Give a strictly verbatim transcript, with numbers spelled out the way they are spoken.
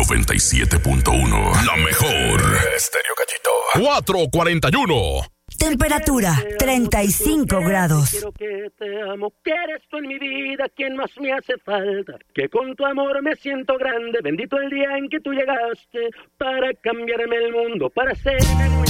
noventa y siete punto uno. La mejor. Estéreo Gallito. cuatro cuarenta y uno. Temperatura treinta y cinco grados. Quiero que te amo, que eres tú en mi vida quien más me hace falta, que con tu amor me siento grande, bendito el día en que tú llegaste para cambiarme el mundo, para hacerme muy